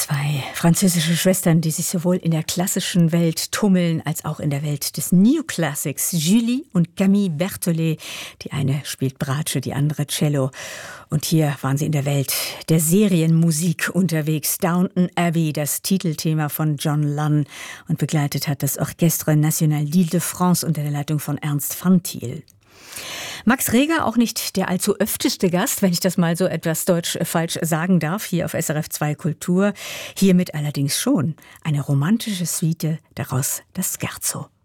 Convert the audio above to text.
Zwei französische Schwestern, die sich sowohl in der klassischen Welt tummeln, als auch in der Welt des Neoclassics. Julie und Camille Berthollet. Die eine spielt Bratsche, die andere Cello. Und hier waren sie in der Welt der Serienmusik unterwegs. Downton Abbey, das Titelthema von John Lunn. Und begleitet hat das Orchestre National d'Île-de-France unter der Leitung von Ernst van Thiel. Max Reger, auch nicht der allzu öfteste Gast, wenn ich das mal so etwas deutsch falsch sagen darf, hier auf SRF 2 Kultur. Hiermit allerdings schon eine romantische Suite, daraus das Scherzo.